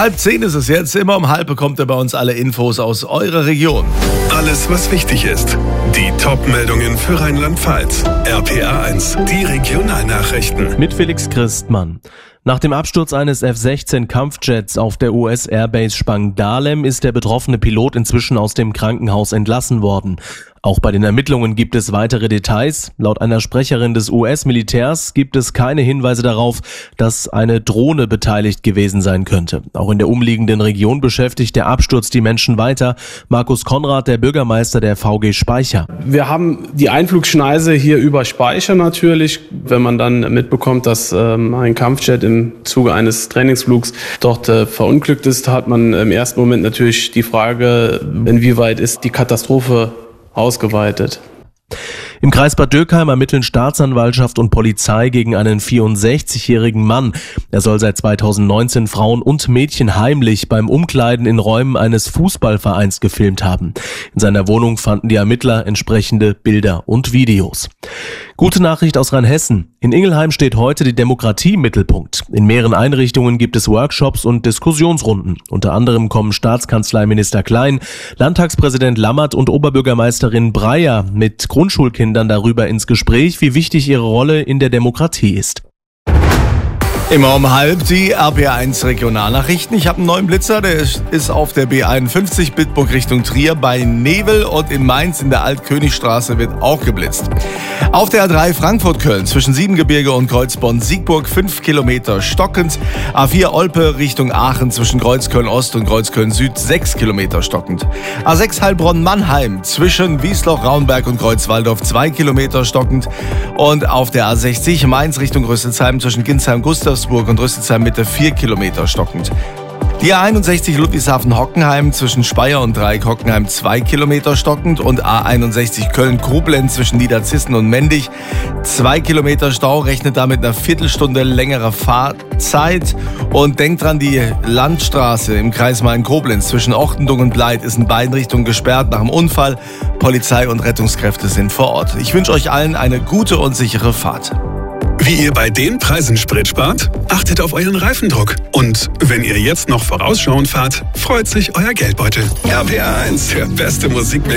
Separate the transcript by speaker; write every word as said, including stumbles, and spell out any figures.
Speaker 1: Halb zehn ist es jetzt. Immer um halb bekommt ihr bei uns alle Infos aus eurer Region.
Speaker 2: Alles, was wichtig ist. Die Top-Meldungen für Rheinland-Pfalz. R P A eins, die Regionalnachrichten.
Speaker 3: Mit Felix Christmann. Nach dem Absturz eines F sechzehn Kampfjets auf der U S-Airbase Spangdahlem ist der betroffene Pilot inzwischen aus dem Krankenhaus entlassen worden. Auch bei den Ermittlungen gibt es weitere Details. Laut einer Sprecherin des U S-Militärs gibt es keine Hinweise darauf, dass eine Drohne beteiligt gewesen sein könnte. Auch in der umliegenden Region beschäftigt der Absturz die Menschen weiter. Markus Konrad, der Bürgermeister der V G Speicher.
Speaker 4: Wir haben die Einflugschneise hier über Speicher natürlich. Wenn man dann mitbekommt, dass ähm, ein Kampfjet im Zuge eines Trainingsflugs dort äh, verunglückt ist, hat man im ersten Moment natürlich die Frage, inwieweit ist die Katastrophe ausgeweitet.
Speaker 3: Im Kreis Bad Dürkheim ermitteln Staatsanwaltschaft und Polizei gegen einen vierundsechzigjährigen Mann. Er soll seit zweitausendneunzehn Frauen und Mädchen heimlich beim Umkleiden in Räumen eines Fußballvereins gefilmt haben. In seiner Wohnung fanden die Ermittler entsprechende Bilder und Videos. Gute Nachricht aus Rheinhessen. In Ingelheim steht heute die Demokratie im Mittelpunkt. In mehreren Einrichtungen gibt es Workshops und Diskussionsrunden. Unter anderem kommen Staatskanzleiminister Klein, Landtagspräsident Lammert und Oberbürgermeisterin Breyer mit Grundschulkindern darüber ins Gespräch, wie wichtig ihre Rolle in der Demokratie ist.
Speaker 1: Immer um halb die R P A eins Regionalnachrichten. Ich habe einen neuen Blitzer, der ist auf der B einundfünfzig Bitburg Richtung Trier bei Nebel, und in Mainz in der Altkönigstraße wird auch geblitzt. Auf der A drei Frankfurt-Köln zwischen Siebengebirge und Kreuzbonn-Siegburg fünf Kilometer stockend. A vier Olpe Richtung Aachen zwischen Kreuzköln-Ost und Kreuzköln-Süd sechs Kilometer stockend. A sechs Heilbronn-Mannheim zwischen Wiesloch-Raunberg und Kreuzwaldorf zwei Kilometer stockend. Und auf der A sechzig Mainz Richtung Rüsselsheim zwischen Ginsheim-Gustavsburg und Rüsselsheim Mitte vier Kilometer stockend. Die A einundsechzig Ludwigshafen-Hockenheim zwischen Speyer und Dreieck-Hockenheim zwei Kilometer stockend und A einundsechzig Köln-Koblenz zwischen Niederzissen und Mendig zwei Kilometer Stau, rechnet damit einer Viertelstunde längerer Fahrzeit. Und denkt dran, die Landstraße im Kreis Main-Koblenz zwischen Ochtendung und Bleit ist in beiden Richtungen gesperrt nach dem Unfall. Polizei und Rettungskräfte sind vor Ort. Ich wünsche euch allen eine gute und sichere Fahrt.
Speaker 2: Wie ihr bei den Preisen Sprit spart? Achtet auf euren Reifendruck. Und wenn ihr jetzt noch vorausschauend fahrt, freut sich euer Geldbeutel. R P A eins, der beste Musikmix.